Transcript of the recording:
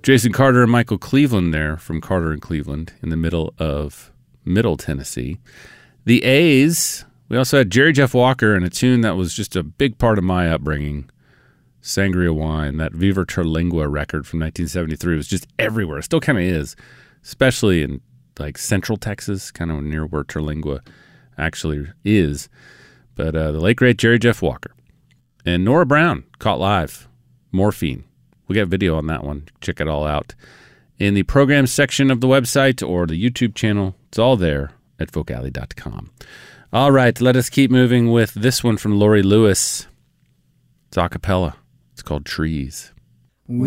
Jason Carter and Michael Cleveland there from Carter and Cleveland in the middle of Middle Tennessee. The A's, we also had Jerry Jeff Walker and a tune that was just a big part of my upbringing, Sangria Wine, that Viva Terlingua record from 1973 was just everywhere. It still kind of is, especially in like central Texas, kind of near where Terlingua actually is. But the late, great Jerry Jeff Walker. And Nora Brown, caught live, Morphine. We got video on that one. Check it all out in the programs section of the website or the YouTube channel. It's all there at folkalley.com. All right, let us keep moving with this one from Lori Lewis. It's a cappella. It's called Trees.